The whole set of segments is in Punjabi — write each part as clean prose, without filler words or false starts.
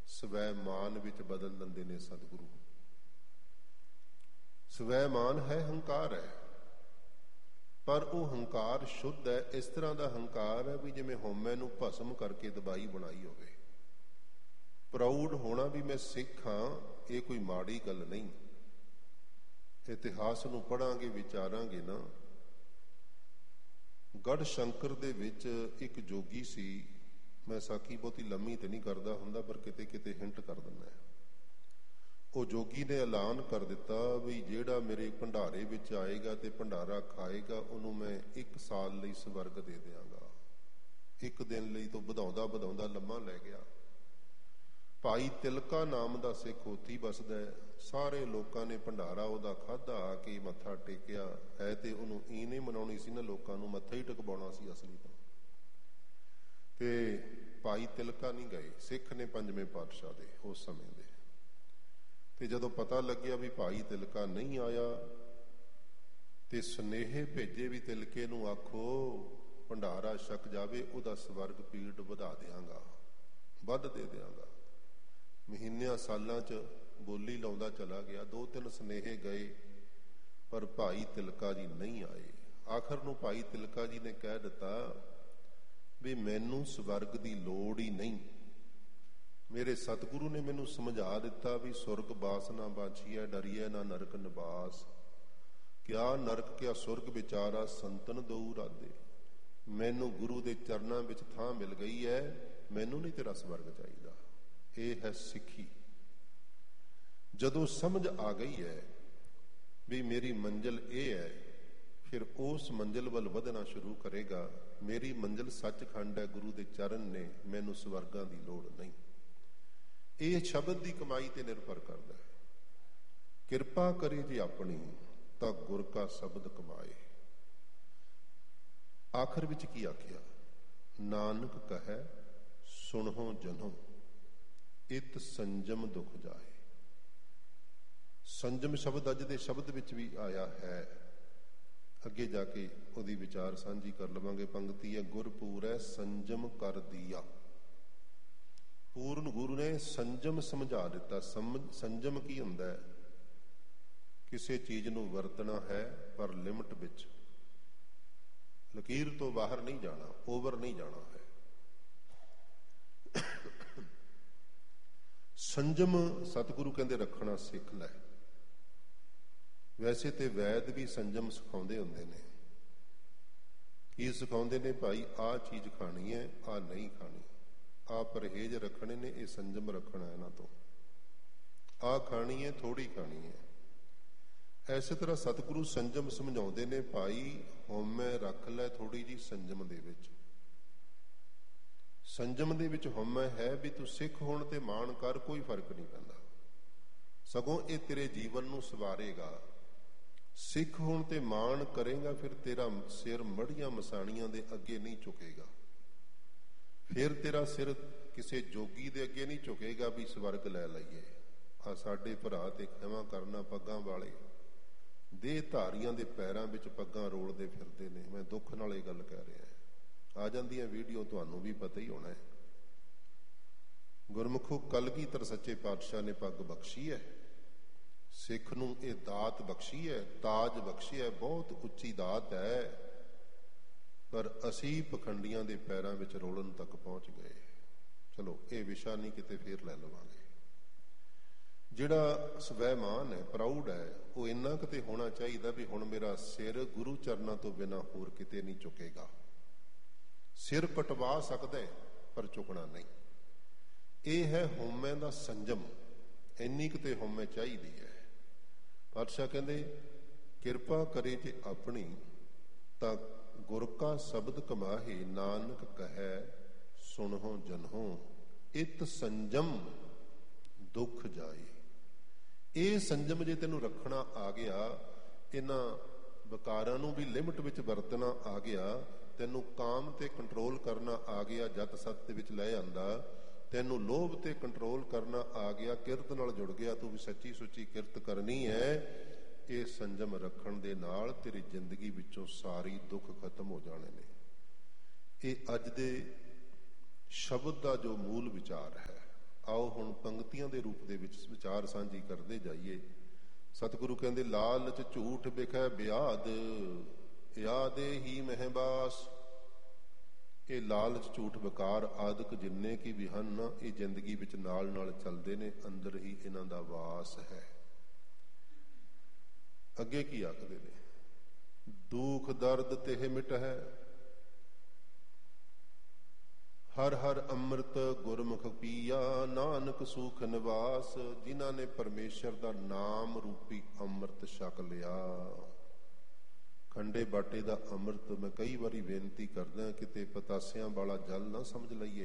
ਸਵੈਮਾਨ ਵਿੱਚ ਬਦਲ ਲੈਂਦੇ ਨੇ ਸਤਿਗੁਰੂ। ਸਵੈਮਾਨ ਹੈ, ਹੰਕਾਰ ਹੈ, ਪਰ ਉਹ ਹੰਕਾਰ ਸ਼ੁੱਧ ਹੈ। ਇਸ ਤਰ੍ਹਾਂ ਦਾ ਹੰਕਾਰ ਹੈ ਵੀ ਜਿਵੇਂ ਹਉਮੈ ਨੂੰ ਭਸਮ ਕਰਕੇ ਦਵਾਈ ਬਣਾਈ ਹੋਵੇ। ਪ੍ਰਾਊਡ ਹੋਣਾ ਵੀ ਮੈਂ ਸਿੱਖ ਹਾਂ, ਇਹ ਕੋਈ ਮਾੜੀ ਗੱਲ ਨਹੀਂ। ਇਤਿਹਾਸ ਨੂੰ ਪੜ੍ਹਾਂਗੇ, ਵਿਚਾਰਾਂਗੇ ਨਾ। ਗੜ੍ਹ ਸ਼ੰਕਰ ਦੇ ਵਿੱਚ ਇੱਕ ਜੋਗੀ ਸੀ। ਮੈਂ ਸਾਖੀ ਬਹੁਤੀ ਲੰਮੀ ਤੇ ਨਹੀਂ ਕਰਦਾ ਹੁੰਦਾ, ਪਰ ਕਿਤੇ ਕਿਤੇ ਹਿੰਟ ਕਰ ਦਿੰਦਾ। ਉਹ ਜੋਗੀ ਨੇ ਐਲਾਨ ਕਰ ਦਿੱਤਾ ਵੀ ਜਿਹੜਾ ਮੇਰੇ ਭੰਡਾਰੇ ਵਿੱਚ ਆਏਗਾ ਤੇ ਭੰਡਾਰਾ ਖਾਏਗਾ, ਉਹਨੂੰ ਮੈਂ 1 ਸਾਲ ਲਈ ਸਵਰਗ ਦੇ ਦਿਆਂਗਾ। 1 ਦਿਨ ਲਈ ਤੋਂ ਵਧਾਉਂਦਾ ਵਧਾਉਂਦਾ ਲੰਮਾ ਲੈ ਗਿਆ। ਭਾਈ ਤਿਲਕਾ ਨਾਮ ਦਾ ਸਿੱਖ ਉੱਥੇ ਹੀ ਵੱਸਦਾ। ਸਾਰੇ ਲੋਕਾਂ ਨੇ ਭੰਡਾਰਾ ਉਹਦਾ ਖਾਧਾ, ਆ ਕੇ ਮੱਥਾ ਟੇਕਿਆ। ਹੈ ਤੇ ਉਹਨੂੰ ਨਹੀਂ ਮਨਾਉਣੀ ਸੀ ਨਾ, ਲੋਕਾਂ ਨੂੰ ਮੱਥਾ ਹੀ ਟਿਕਵਾਉਣਾ ਸੀ ਅਸਲੀ ਤਾਂ। ਤੇ ਭਾਈ ਤਿਲਕਾ ਨਹੀਂ ਗਏ। ਸਿੱਖ ਨੇ 5ਵੇਂ ਪਾਤਸ਼ਾਹ ਦੇ ਉਸ ਸਮੇਂ ਦੇ। ਤੇ ਜਦੋਂ ਪਤਾ ਲੱਗਿਆ ਵੀ ਭਾਈ ਤਿਲਕਾ ਨਹੀਂ ਆਇਆ, ਤੇ ਸੁਨੇਹੇ ਭੇਜੇ ਵੀ ਤਿਲਕੇ ਨੂੰ ਆਖੋ ਭੰਡਾਰਾ ਛਕ ਜਾਵੇ, ਉਹਦਾ ਸਵਰਗ ਪੀੜ ਵਧਾ ਦਿਆਂਗਾ, ਵੱਧ ਦੇ ਦਿਆਂਗਾ। ਮਹੀਨਿਆਂ ਸਾਲਾਂ 'ਚ ਬੋਲੀ ਲਾਉਂਦਾ ਚਲਾ ਗਿਆ। 2-3 ਸੁਨੇਹੇ ਗਏ, ਪਰ ਭਾਈ ਤਿਲਕਾ ਜੀ ਨਹੀਂ ਆਏ। ਆਖਰ ਨੂੰ ਭਾਈ ਤਿਲਕਾ ਜੀ ਨੇ ਕਹਿ ਦਿੱਤਾ ਵੀ ਮੈਨੂੰ ਸਵਰਗ ਦੀ ਲੋੜ ਹੀ ਨਹੀਂ। ਮੇਰੇ ਸਤਿਗੁਰੂ ਨੇ ਮੈਨੂੰ ਸਮਝਾ ਦਿੱਤਾ ਵੀ ਸੁਰਗ ਬਾਸ ਨਾ ਬਾਛੀਐ, ਡਰੀਐ ਨਾ ਨਰਕ ਨਿਵਾਸ। ਕਿਆ ਨਰਕ ਕਿਆ ਸੁਰਗ ਵਿਚਾਰਾ, ਸੰਤਨ ਦਊ ਰਾਦੇ। ਮੈਨੂੰ ਗੁਰੂ ਦੇ ਚਰਨਾਂ ਵਿੱਚ ਥਾਂ ਮਿਲ ਗਈ ਹੈ, ਮੈਨੂੰ ਨਹੀਂ ਤੇਰਾ ਸਵਰਗ ਚਾਹੀਦਾ। ਇਹ ਹੈ ਸਿੱਖੀ। ਜਦੋਂ ਸਮਝ ਆ ਗਈ ਹੈ ਵੀ ਮੇਰੀ ਮੰਜ਼ਿਲ ਇਹ ਹੈ, ਫਿਰ ਉਸ ਮੰਜ਼ਿਲ ਵੱਲ ਵਧਣਾ ਸ਼ੁਰੂ ਕਰੇਗਾ। ਮੇਰੀ ਮੰਜ਼ਿਲ ਸੱਚਖੰਡ ਹੈ, ਗੁਰੂ ਦੇ ਚਰਨ ਨੇ, ਮੈਨੂੰ ਸਵਰਗਾਂ ਦੀ ਲੋੜ ਨਹੀਂ। ਇਹ ਸ਼ਬਦ ਦੀ ਕਮਾਈ ਤੇ ਨਿਰਭਰ ਕਰਦਾ ਹੈ। ਕਿਰਪਾ ਕਰੇ ਜੇ ਆਪਣੀ, ਤਾਂ ਗੁਰ ਕਾ ਸ਼ਬਦ ਕਮਾਏ। ਆਖਰ ਵਿੱਚ ਕੀ ਆਖਿਆ? ਨਾਨਕ ਕਹੈ ਸੁਣਹੁ ਜਨੋ, ਇਤ ਸੰਜਮ ਦੁਖ ਜਾਏ। ਸੰਜਮ ਸ਼ਬਦ ਅੱਜ ਦੇ ਸ਼ਬਦ ਵਿੱਚ ਵੀ ਆਇਆ ਹੈ। ਅੱਗੇ ਜਾ ਕੇ ਉਹਦੀ ਵਿਚਾਰ ਸਾਂਝੀ ਕਰ ਲਵਾਂਗੇ। ਪੰਕਤੀ ਹੈ, ਗੁਰਪੂਰੈ ਸੰਜਮ ਕਰ ਦੀਆ। ਪੂਰਨ ਗੁਰੂ ਨੇ ਸੰਜਮ ਸਮਝਾ ਦਿੱਤਾ। ਸੰਜਮ ਕੀ ਹੁੰਦਾ ਹੈ? ਕਿਸੇ ਚੀਜ਼ ਨੂੰ ਵਰਤਣਾ ਹੈ, ਪਰ ਲਿਮਟ ਵਿੱਚ, ਲਕੀਰ ਤੋਂ ਬਾਹਰ ਨਹੀਂ ਜਾਣਾ, ਓਵਰ ਨਹੀਂ ਜਾਣਾ ਹੈ। ਸੰਜਮ ਸਤਿਗੁਰੂ ਕਹਿੰਦੇ ਰੱਖਣਾ ਸਿੱਖ ਲੈ। ਵੈਸੇ ਤੇ ਵੈਦ ਵੀ ਸੰਜਮ ਸਿਖਾਉਂਦੇ ਹੁੰਦੇ ਨੇ। ਕੀ ਸਿਖਾਉਂਦੇ ਨੇ? ਭਾਈ ਆਹ ਚੀਜ਼ ਖਾਣੀ ਹੈ, ਆਹ ਨਹੀਂ ਖਾਣੀ, ਆਹ ਪਰਹੇਜ਼ ਰੱਖਣੇ ਨੇ, ਇਹ ਸੰਜਮ ਰੱਖਣਾ ਇਹਨਾਂ ਤੋਂ। ਆਹ ਖਾਣੀ ਹੈ, ਥੋੜੀ ਖਾਣੀ ਹੈ। ਐਸੇ ਤਰ੍ਹਾਂ ਸਤਿਗੁਰੂ ਸੰਜਮ ਸਮਝਾਉਂਦੇ ਨੇ। ਭਾਈ ਹਉਮੈ ਰੱਖ ਲੈ ਥੋੜੀ ਜਿਹੀ ਸੰਜਮ ਦੇ ਵਿੱਚ। ਸੰਜਮ ਦੇ ਵਿੱਚ ਹਉਮੈ ਹੈ ਵੀ ਤੂੰ ਸਿੱਖ ਹੋਣ ਤੇ ਮਾਣ ਕਰ, ਕੋਈ ਫਰਕ ਨਹੀਂ ਪੈਂਦਾ। ਸਗੋਂ ਇਹ ਤੇਰੇ ਜੀਵਨ ਨੂੰ ਸਵਾਰੇਗਾ। ਸਿੱਖ ਹੋਣ ਤੇ ਮਾਣ ਕਰੇਗਾ, ਫਿਰ ਤੇਰਾ ਸਿਰ ਮੜੀਆਂ ਮਸਾਣੀਆਂ ਦੇ ਅੱਗੇ ਨਹੀਂ ਝੁਕੇਗਾ। ਫਿਰ ਤੇਰਾ ਸਿਰ ਕਿਸੇ ਜੋਗੀ ਦੇ ਅੱਗੇ ਨਹੀਂ ਝੁਕੇਗਾ ਵੀ ਸਵਰਗ ਲੈ ਲਈਏ। ਆ ਸਾਡੇ ਭਰਾ ਤੇ ਖਿਮਾ ਕਰਨਾ ਪੱਗਾਂ ਵਾਲੇ, ਦੇਹ ਧਾਰੀਆਂ ਦੇ ਪੈਰਾਂ ਵਿੱਚ ਪੱਗਾਂ ਰੋਲਦੇ ਫਿਰਦੇ ਨੇ। ਮੈਂ ਦੁੱਖ ਨਾਲ ਇਹ ਗੱਲ ਕਹਿ ਰਿਹਾ। ਆ ਜਾਂਦੀਆਂ ਵੀਡੀਓ, ਤੁਹਾਨੂੰ ਵੀ ਪਤਾ ਹੀ ਹੋਣਾ ਹੈ। ਗੁਰਮੁਖੋ, ਕਲਗੀਧਰ ਸੱਚੇ ਪਾਤਸ਼ਾਹ ਨੇ ਪੱਗ ਬਖਸ਼ੀ ਹੈ ਸਿੱਖ ਨੂੰ। ਇਹ ਦਾਤ ਬਖਸ਼ੀ ਹੈ, ਤਾਜ ਬਖਸ਼ੀ ਹੈ, ਬਹੁਤ ਉੱਚੀ ਦਾਤ ਹੈ। ਪਰ ਅਸੀਂ ਪਖੰਡੀਆਂ ਦੇ ਪੈਰਾਂ ਵਿੱਚ ਰੋਲਣ ਤੱਕ ਪਹੁੰਚ ਗਏ। ਚਲੋ ਇਹ ਵਿਸ਼ਾ ਨਹੀਂ, ਕਿਤੇ ਫੇਰ ਲੈ ਲਵਾਂਗੇ। ਜਿਹੜਾ ਸਵੈਮਾਨ ਹੈ, ਪ੍ਰਾਊਡ ਹੈ, ਉਹ ਇੰਨਾ ਕਿਤੇ ਹੋਣਾ ਚਾਹੀਦਾ ਵੀ ਹੁਣ ਮੇਰਾ ਸਿਰ ਗੁਰੂ ਚਰਨਾਂ ਤੋਂ ਬਿਨਾਂ ਹੋਰ ਕਿਤੇ ਨਹੀਂ ਝੁਕੇਗਾ। ਸਿਰ ਕਟਵਾ ਸਕਦਾ ਪਰ ਝੁਕਣਾ ਨਹੀਂ। ਇਹ ਹੈ ਹਉਮੈ ਦਾ ਸੰਜਮ। ਇੰਨੀ ਕਿਤੇ ਹਉਮੈ ਚਾਹੀਦੀ ਹੈ। ਪਾਤਸ਼ਾਹ ਕਹਿੰਦੇ ਕਿਰਪਾ ਕਰੇ ਜੇ ਆਪਣੀ, ਤਾਂ ਗੁਰ ਕਾ ਸ਼ਬਦ ਕਮਾਹੇ। ਨਾਨਕ ਕਹੈ ਸੁਣਹੁ ਜਨਹੁ, ਇਤ ਸੰਜਮ ਦੁਖ ਜਾਏ। ਇਹ ਸੰਜਮ ਜੇ ਤੈਨੂੰ ਰੱਖਣਾ ਆ ਗਿਆ, ਇਹਨਾਂ ਵਿਕਾਰਾਂ ਨੂੰ ਵੀ ਲਿਮਟ ਵਿੱਚ ਵਰਤਣਾ ਆ ਗਿਆ, ਤੈਨੂੰ ਕਾਮ ਤੇ ਕੰਟਰੋਲ ਕਰਨਾ ਆ ਗਿਆ, ਜਤ ਸਤ ਦੇ ਵਿੱਚ ਲੈ ਆਂਦਾ, ਤੈਨੂੰ ਲੋਭ ਤੇ ਕੰਟਰੋਲ ਕਰਨਾ ਆ ਗਿਆ, ਕਿਰਤ ਨਾਲ ਜੁੜ ਗਿਆ, ਤੂੰ ਵੀ ਸੱਚੀ ਸੁੱਚੀ ਕਿਰਤ ਕਰਨੀ ਹੈ। ਇਹ ਸੰਜਮ ਰੱਖਣ ਦੇ ਨਾਲ ਤੇਰੀ ਜ਼ਿੰਦਗੀ ਵਿੱਚੋਂ ਸਾਰੀ ਦੁੱਖ ਖਤਮ ਹੋ ਜਾਣੇ ਨੇ। ਇਹ ਅੱਜ ਦੇ ਸ਼ਬਦ ਦਾ ਜੋ ਮੂਲ ਵਿਚਾਰ ਹੈ। ਆਓ ਹੁਣ ਪੰਕਤੀਆਂ ਦੇ ਰੂਪ ਦੇ ਵਿੱਚ ਵਿਚਾਰ ਸਾਂਝੀ ਕਰਦੇ ਜਾਈਏ। ਸਤਿਗੁਰੂ ਕਹਿੰਦੇ ਲਾਲਚ ਝੂਠ ਬਿਖੈ ਬਿਆਦ, ਯਾਦੇ ਹੀ ਮਹਿਬਾਸ। ਇਹ ਲਾਲਚ ਝੂਠ ਵਿਕਾਰ ਆਦਿਕ ਜਿੰਨੇ ਕੀ ਵੀ ਹਨ ਨਾ, ਇਹ ਜ਼ਿੰਦਗੀ ਵਿੱਚ ਨਾਲ ਨਾਲ ਚੱਲਦੇ ਨੇ, ਅੰਦਰ ਹੀ ਇਹਨਾਂ ਦਾ ਵਾਸ ਹੈ। ਅੱਗੇ ਕੀ ਆਖਦੇ ਨੇ, ਦੁਖ ਦਰਦ ਤਿਹ ਮਿਟ ਹੈ, ਹਰ ਹਰ ਅੰਮ੍ਰਿਤ ਗੁਰਮੁਖ ਪੀਆ, ਨਾਨਕ ਸੁਖ ਨਿਵਾਸ। ਜਿਨ੍ਹਾਂ ਨੇ ਪਰਮੇਸ਼ਰ ਦਾ ਨਾਮ ਰੂਪੀ ਅੰਮ੍ਰਿਤ ਛਕ ਲਿਆ, ਖੰਡੇ ਬਾਟੇ ਦਾ ਅੰਮ੍ਰਿਤ। ਮੈਂ ਕਈ ਵਾਰੀ ਬੇਨਤੀ ਕਰਦਾ, ਕਿਤੇ ਪਤਾਸਿਆਂ ਵਾਲਾ ਜਲ ਨਾ ਸਮਝ ਲਈਏ।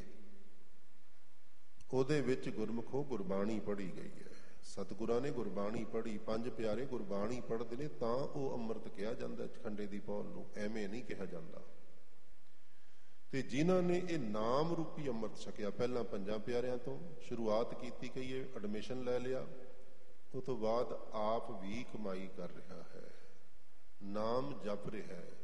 ਉਹਦੇ ਵਿੱਚ ਗੁਰਮੁਖੋ ਗੁਰਬਾਣੀ ਪੜ੍ਹੀ ਗਈ ਹੈ, ਸਤਿਗੁਰਾਂ ਨੇ ਗੁਰਬਾਣੀ ਪੜ੍ਹੀ, ਪੰਜ ਪਿਆਰੇ ਗੁਰਬਾਣੀ ਪੜ੍ਹਦੇ ਨੇ ਤਾਂ ਉਹ ਅੰਮ੍ਰਿਤ ਕਿਹਾ ਜਾਂਦਾ ਖੰਡੇ ਦੀ ਪੌਲ ਨੂੰ, ਐਵੇਂ ਨਹੀਂ ਕਿਹਾ ਜਾਂਦਾ। ਤੇ ਜਿਨ੍ਹਾਂ ਨੇ ਇਹ ਨਾਮ ਰੂਪੀ ਅੰਮ੍ਰਿਤ ਛਕਿਆ, ਪਹਿਲਾਂ ਪੰਜਾਂ ਪਿਆਰਿਆਂ ਤੋਂ ਸ਼ੁਰੂਆਤ ਕੀਤੀ, ਕਹੀਏ ਐਡਮਿਸ਼ਨ ਲੈ ਲਿਆ, ਉਹ ਤੋਂ ਬਾਅਦ ਆਪ ਵੀ ਕਮਾਈ ਕਰ ਰਿਹਾ ਹੈ, ਨਾਮ ਜਪ ਰਿਹਾ ਹੈ,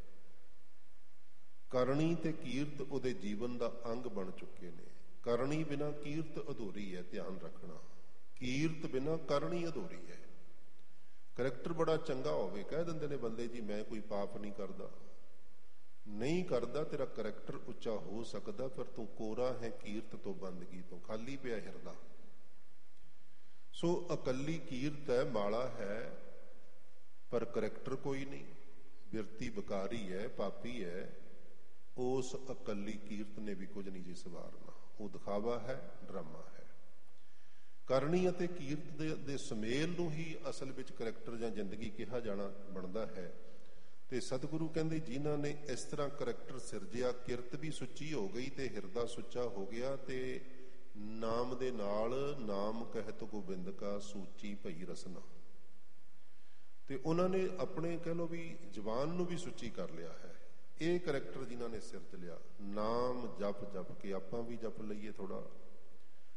ਕਰਨੀ ਤੇ ਕੀਰਤ ਉਹਦੇ ਜੀਵਨ ਦਾ ਅੰਗ ਬਣ ਚੁੱਕੇ ਨੇ। ਕਰਨੀ ਬਿਨਾਂ ਕੀਰਤ ਅਧੂਰੀ ਹੈ, ਧਿਆਨ ਰੱਖਣਾ। ਕੀਰਤ ਬਿਨਾਂ ਕਰਨੀ ਅਧੂਰੀ ਹੈ। ਕਰੈਕਟਰ ਬੜਾ ਚੰਗਾ ਹੋਵੇ, ਕਹਿ ਦਿੰਦੇ ਨੇ ਬੰਦੇ ਜੀ ਮੈਂ ਕੋਈ ਪਾਪ ਨਹੀਂ ਕਰਦਾ। ਨਹੀਂ ਕਰਦਾ, ਤੇਰਾ ਕਰੈਕਟਰ ਉੱਚਾ ਹੋ ਸਕਦਾ, ਪਰ ਤੂੰ ਕੋਰਾ ਹੈ ਕੀਰਤ ਤੋਂ, ਬੰਦਗੀ ਤੋਂ, ਖਾਲੀ ਪਿਆ ਹਿਰਦਾ। ਸੋ ਅਕੱਲੀ ਕੀਰਤ ਹੈ, ਮਾਲਾ ਹੈ, ਪਰ ਕਰੈਕਟਰ ਕੋਈ ਨਹੀਂ, ਬਿਰਤੀ ਬਕਾਰੀ ਹੈ, ਪਾਪੀ ਹੈ। ਉਸ ਅਕੱਲੀ ਕੀਰਤ ਨੇ ਵੀ ਕੁਝ ਨਹੀਂ ਜੀ ਸਵਾਰਨਾ, ਉਹ ਦਿਖਾਵਾ ਹੈ, ਡਰਾਮਾ ਹੈ। ਕਰਨੀ ਅਤੇ ਕੀਰਤ ਦੇ ਸੁਮੇਲ ਨੂੰ ਹੀ ਅਸਲ ਵਿੱਚ ਕਰੈਕਟਰ ਜਾਂ ਜ਼ਿੰਦਗੀ ਕਿਹਾ ਜਾਣਾ ਬਣਦਾ ਹੈ। ਤੇ ਸਤਿਗੁਰੂ ਕਹਿੰਦੇ ਜਿਨ੍ਹਾਂ ਨੇ ਇਸ ਤਰ੍ਹਾਂ ਕਰੈਕਟਰ ਸਿਰਜਿਆ, ਕਿਰਤ ਵੀ ਸੁੱਚੀ ਹੋ ਗਈ ਤੇ ਹਿਰਦਾ ਸੁੱਚਾ ਹੋ ਗਿਆ, ਤੇ ਨਾਮ ਦੇ ਨਾਲ ਨਾਮ ਕਹਿਤ ਗੋਬਿੰਦ ਕਾ ਸੂਚੀ ਭਈ ਰਸਨਾ। ਤੇ ਉਹਨਾਂ ਨੇ ਆਪਣੇ ਕਹਿ ਲਓ ਵੀ ਜ਼ਬਾਨ ਨੂੰ ਵੀ ਸੁੱਚੀ ਕਰ ਲਿਆ ਹੈ। ਇਹ ਕਰੈਕਟਰ ਜਿਨ੍ਹਾਂ ਨੇ ਸਿਰਜ ਲਿਆ, ਨਾਮ ਜਪ ਜਪ ਕੇ ਆਪਾਂ ਵੀ ਜਪ ਲਈਏ ਥੋੜਾ।